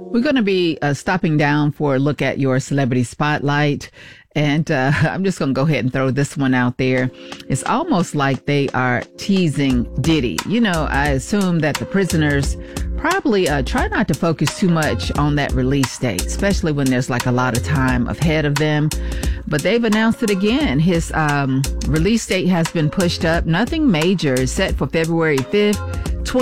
We're going to be stopping down for a look at your celebrity spotlight. And I'm just going to go ahead and throw this one out there. It's almost like they are teasing Diddy. You know, I assume that the prisoners probably try not to focus too much on that release date, especially when there's like a lot of time ahead of them. But they've announced it again. His release date has been pushed up. Nothing major is set for February 5th.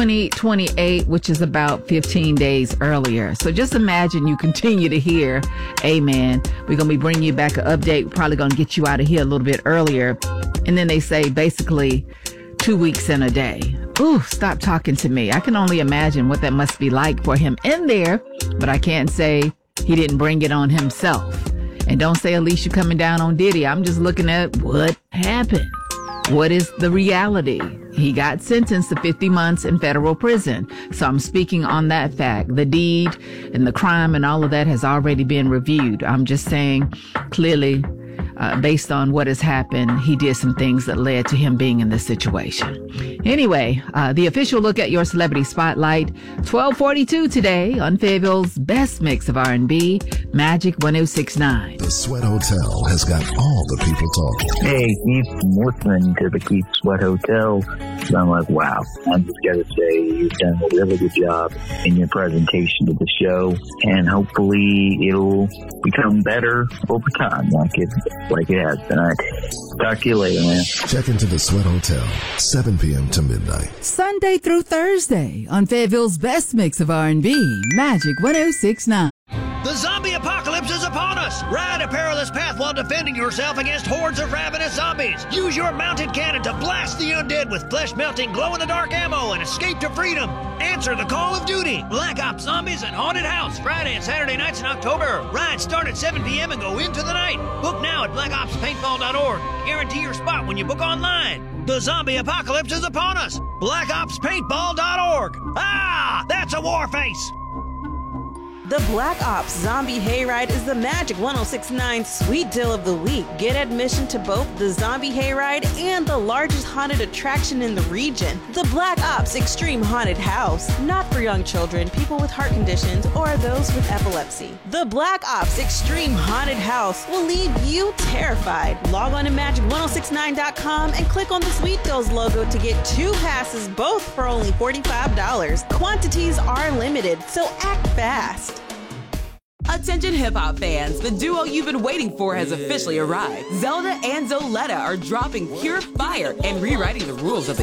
2028, which is about 15 days earlier. So just imagine you continue to hear, hey man, we're going to be bringing you back an update. We're probably going to get you out of here a little bit earlier. And then they say basically 2 weeks in a day. Ooh, stop talking to me. I can only imagine what that must be like for him in there, but I can't say he didn't bring it on himself. And don't say, Alicia, coming down on Diddy. I'm just looking at what happened. What is the reality? He got sentenced to 50 months in federal prison. So I'm speaking on that fact. The deed and the crime and all of that has already been reviewed. I'm just saying clearly, based on what has happened, he did some things that led to him being in this situation. Anyway, the official look at your celebrity spotlight, 12:42 today on Fayetteville's best mix of R&B, Magic 106.9. The Sweat Hotel has got all the people talking. Hey, Keith, I'm listening to the Keith Sweat Hotel. So I'm like, wow. I'm just got to say, you've done a really good job in your presentation of the show, and hopefully it'll become better over time, like it has tonight. Talk to you later, man. Check into the Sweat Hotel, 7 p.m. to midnight. Sunday through Thursday on Fayetteville's best mix of R&B, Magic 106.9. The zombie apocalypse is upon us! Ride a perilous path while defending yourself against hordes of ravenous zombies. Use your mounted cannon to blast the undead with flesh-melting, glow-in-the-dark ammo and escape to freedom. Answer the call of duty. Black Ops Zombies and Haunted House, Friday and Saturday nights in October. Rides start at 7 p.m. and go into the night. Book now at blackopspaintball.org. Guarantee your spot when you book online. The zombie apocalypse is upon us. blackopspaintball.org. Ah, that's a war face. The Black Ops Zombie Hayride is the Magic 106.9 Sweet Deal of the Week. Get admission to both the Zombie Hayride and the largest haunted attraction in the region, the Black Ops Extreme Haunted House. Not for young children, people with heart conditions, or those with epilepsy. The Black Ops Extreme Haunted House will leave you terrified. Log on to magic1069.com and click on the Sweet Deals logo to get 2 passes, both for only $45. Quantities are limited, so act fast. Attention hip-hop fans, the duo you've been waiting for has officially arrived. Zelda and Zoletta are dropping pure fire and rewriting the rules of the